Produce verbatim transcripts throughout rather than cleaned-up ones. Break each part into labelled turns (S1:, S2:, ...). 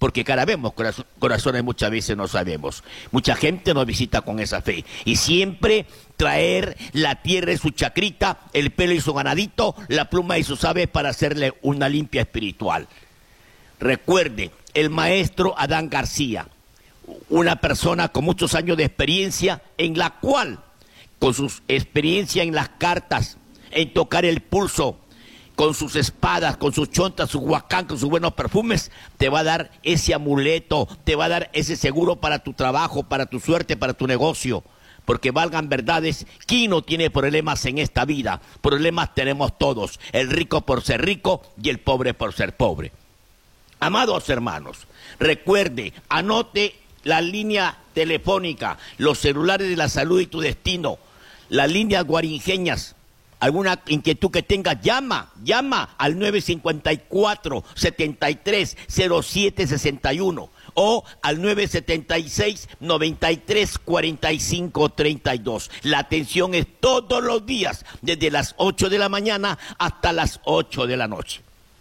S1: porque cara vemos, corazón, corazones muchas veces no sabemos. Mucha gente nos visita con esa fe. Y siempre traer la tierra y su chacrita, el pelo y su ganadito, la pluma y sus aves para hacerle una limpia espiritual. Recuerde, el maestro Adán García, una persona con muchos años de experiencia, en la cual, con su experiencia en las cartas, en tocar el pulso, con sus espadas, con sus chontas, su huacán, con sus buenos perfumes, te va a dar ese amuleto, te va a dar ese seguro para tu trabajo, para tu suerte, para tu negocio. Porque valgan verdades, ¿quién no tiene problemas en esta vida? Problemas tenemos todos, el rico por ser rico y el pobre por ser pobre. Amados hermanos, recuerde, anote la línea telefónica, los celulares de la salud y tu destino, las líneas guarinjeñas. Alguna inquietud que tengas, llama, llama al nueve cinco cuatro, setenta y tres, cero siete sesenta y uno o al nueve setenta y seis, noventa y tres, cuarenta y cinco, treinta y dos. La atención es todos los días, desde las ocho de la mañana hasta las ocho de la noche.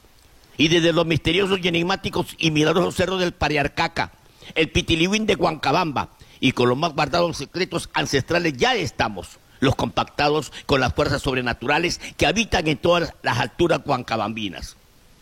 S1: Y desde los misteriosos y enigmáticos y milagrosos cerros del Pariarcaca, el Pitiliwín de Huancabamba, y con los más guardados secretos ancestrales ya estamos, los compactados con las fuerzas sobrenaturales que habitan en todas las alturas huancabambinas.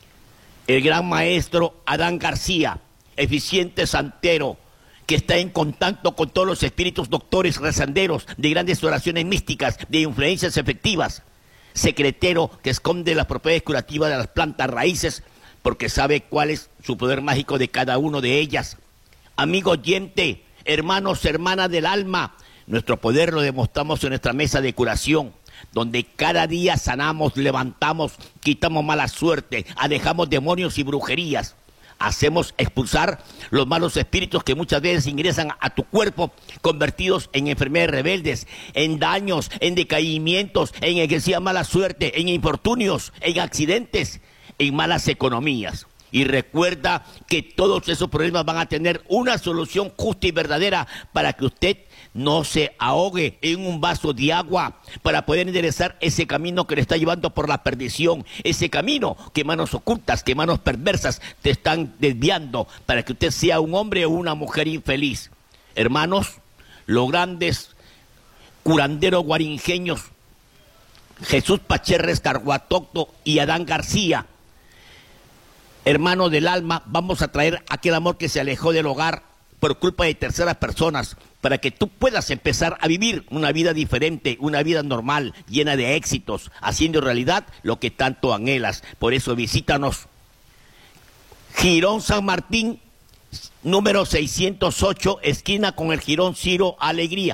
S1: El gran maestro Adán García, eficiente santero, que está en contacto con todos los espíritus doctores rezanderos de grandes oraciones místicas, de influencias efectivas, secretero que esconde las propiedades curativas de las plantas raíces, porque sabe cuál es su poder mágico de cada una de ellas. Amigo oyente, hermanos, hermanas del alma, nuestro poder lo demostramos en nuestra mesa de curación, donde cada día sanamos, levantamos, quitamos mala suerte, alejamos demonios y brujerías. Hacemos expulsar los malos espíritus que muchas veces ingresan a tu cuerpo, convertidos en enfermedades rebeldes, en daños, en decaimientos, en excesiva mala suerte, en infortunios, en accidentes, en malas economías. Y recuerda que todos esos problemas van a tener una solución justa y verdadera para que usted no se ahogue en un vaso de agua, para poder enderezar ese camino que le está llevando por la perdición, ese camino que manos ocultas, que manos perversas te están desviando, para que usted sea un hombre o una mujer infeliz. Hermanos, los grandes curanderos guarinjeños, Jesús Pacherres Carguatocto y Adán García, hermano del alma, vamos a traer aquel amor que se alejó del hogar por culpa de terceras personas, para que tú puedas empezar a vivir una vida diferente, una vida normal, llena de éxitos, haciendo realidad lo que tanto anhelas. Por eso visítanos. Jirón San Martín, número seiscientos ocho, esquina con el Jirón Ciro Alegría,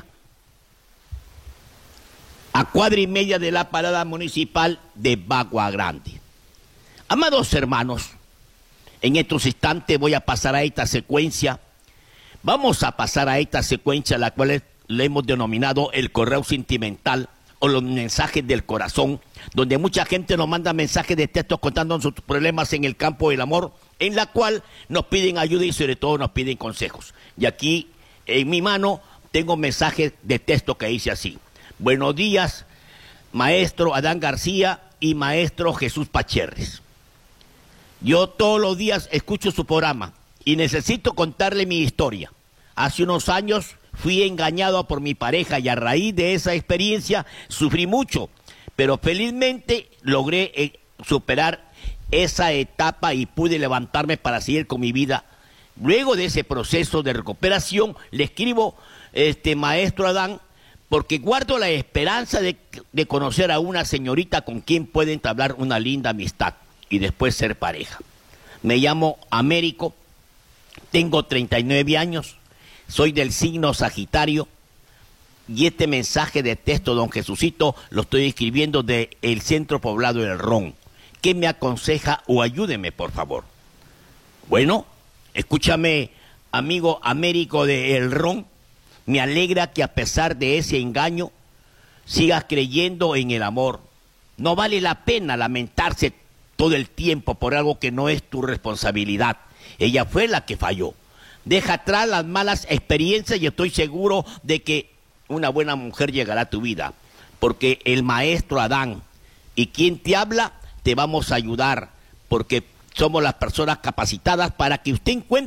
S1: a cuadra y media de la parada municipal de Bagua Grande. Amados hermanos, en estos instantes voy a pasar a esta secuencia. Vamos a pasar a esta secuencia, la cual le hemos denominado el correo sentimental o los mensajes del corazón, donde mucha gente nos manda mensajes de texto contando sus problemas en el campo del amor, en la cual nos piden ayuda y sobre todo nos piden consejos. Y aquí en mi mano tengo mensajes de texto que dice así: buenos días, maestro Adán García y maestro Jesús Pacherres. Yo todos los días escucho su programa y necesito contarle mi historia. Hace unos años fui engañado por mi pareja y a raíz de esa experiencia sufrí mucho, pero felizmente logré eh, superar esa etapa y pude levantarme para seguir con mi vida. Luego de ese proceso de recuperación, le escribo, este maestro Adán, porque guardo la esperanza de, de conocer a una señorita con quien pueda entablar una linda amistad y después ser pareja. Me llamo Américo, tengo treinta y nueve años, soy del signo Sagitario y este mensaje de texto, don Jesucito, lo estoy escribiendo del centro poblado del Ron. ¿Qué me aconseja o ayúdeme, por favor? Bueno, escúchame, amigo Américo de El Ron, me alegra que a pesar de ese engaño sigas creyendo en el amor. No vale la pena lamentarse todo el tiempo por algo que no es tu responsabilidad. Ella fue la que falló. Deja atrás las malas experiencias y estoy seguro de que una buena mujer llegará a tu vida. Porque el maestro Adán y quien te habla te vamos a ayudar, porque somos las personas capacitadas para que usted encuentre